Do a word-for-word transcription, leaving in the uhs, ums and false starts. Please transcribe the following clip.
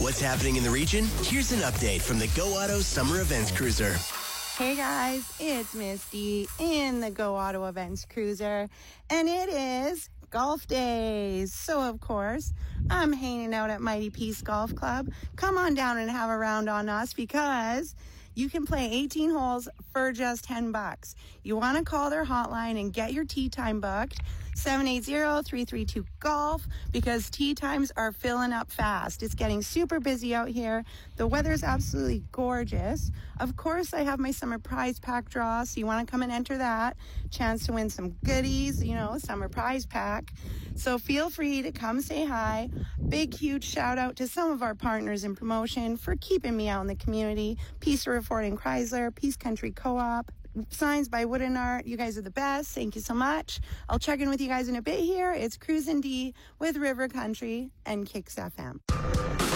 What's happening in the region? Here's an update from the Go Auto Summer Events Cruiser. Hey guys, it's Misty in the Go Auto Events Cruiser, and it is golf days. So of course, I'm hanging out at Mighty Peace Golf Club. Come on down and have a round on us because you can play eighteen holes for just ten bucks. You want to call their hotline and get your tee time booked, seven eight zero, three three two, golf, because tee times are filling up fast. It's getting super busy out here. The weather's absolutely gorgeous. Of course, I have my summer prize pack draw, so you want to come and enter that. Chance to win some goodies, you know, summer prize pack. So feel free to come say hi. Big, huge shout out to some of our partners in promotion for keeping me out in the community. Peace River Ford and Chrysler, Peace Country Co-op, Signs by Wooden Art. You guys are the best. Thank you so much. I'll check in with you guys in a bit here. It's Cruisin' D with River Country and Kicks F M.